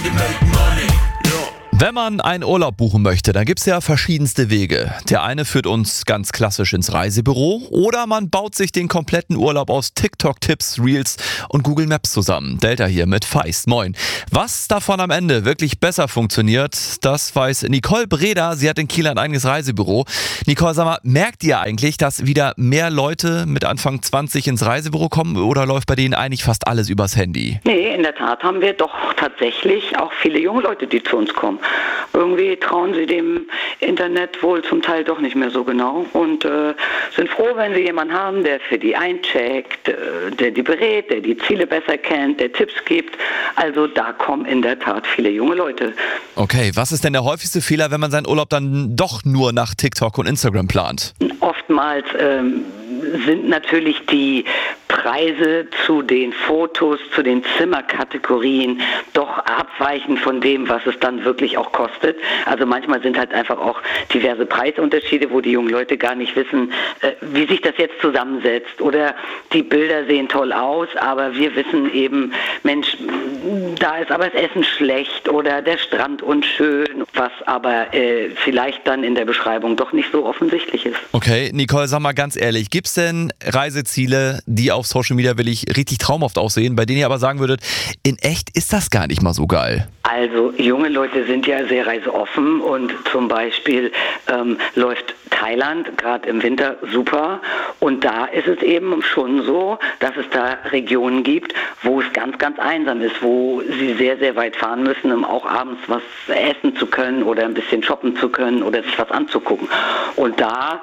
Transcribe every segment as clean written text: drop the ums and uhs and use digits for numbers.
Wenn man einen Urlaub buchen möchte, dann gibt es ja verschiedenste Wege. Der eine führt uns ganz klassisch ins Reisebüro oder man baut sich den kompletten Urlaub aus TikTok-Tipps, Reels und Google Maps zusammen. Delta hier mit Feist. Moin. Was davon am Ende wirklich besser funktioniert, das weiß Nicole Breda. Sie hat in Kiel ein eigenes Reisebüro. Nicole, sag mal, merkt ihr eigentlich, dass wieder mehr Leute mit Anfang 20 ins Reisebüro kommen oder läuft bei denen eigentlich fast alles übers Handy? Nee, in der Tat haben wir doch tatsächlich auch viele junge Leute, die zu uns kommen. Irgendwie trauen sie dem Internet wohl zum Teil doch nicht mehr so genau und sind froh, wenn sie jemanden haben, der für die eincheckt, der die berät, der die Ziele besser kennt, der Tipps gibt. Also da kommen in der Tat viele junge Leute. Okay, was ist denn der häufigste Fehler, wenn man seinen Urlaub dann doch nur nach TikTok und Instagram plant? Oftmals sind natürlich die Preise zu den Fotos, zu den Zimmerkategorien doch abweichend von dem, was es dann wirklich auch kostet. Also manchmal sind halt einfach auch diverse Preisunterschiede, wo die jungen Leute gar nicht wissen, wie sich das jetzt zusammensetzt. Oder die Bilder sehen toll aus, aber wir wissen eben, Mensch, da ist aber das Essen schlecht oder der Strand unschön, was aber vielleicht dann in der Beschreibung doch nicht so offensichtlich ist. Okay, Nicole, sag mal ganz ehrlich, gibt es denn Reiseziele, die auf Social Media wirklich richtig traumhaft aussehen, bei denen ihr aber sagen würdet, in echt ist das gar nicht mal so geil? Also junge Leute sind ja sehr reiseoffen und zum Beispiel läuft Thailand gerade im Winter super und da ist es eben schon so, dass es da Regionen gibt, wo es ganz, ganz einsam ist, wo sie sehr, sehr weit fahren müssen, um auch abends was essen zu können oder ein bisschen shoppen zu können oder sich was anzugucken. Und da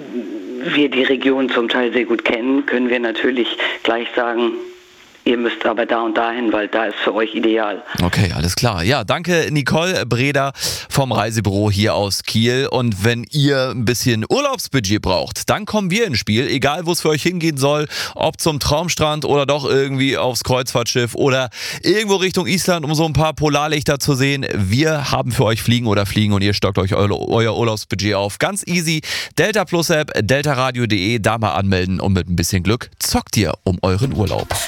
wir die Region zum Teil sehr gut kennen, können wir natürlich gleich sagen, ihr müsst aber da und dahin, weil da ist für euch ideal. Okay, alles klar. Ja, danke Nicole Breda vom Reisebüro hier aus Kiel. Und wenn ihr ein bisschen Urlaubsbudget braucht, dann kommen wir ins Spiel. Egal, wo es für euch hingehen soll, ob zum Traumstrand oder doch irgendwie aufs Kreuzfahrtschiff oder irgendwo Richtung Island, um so ein paar Polarlichter zu sehen. Wir haben für euch Fliegen oder Fliegen und ihr stockt euch euer Urlaubsbudget auf. Ganz easy. Delta Plus App, deltaradio.de, da mal anmelden und mit ein bisschen Glück zockt ihr um euren Urlaub.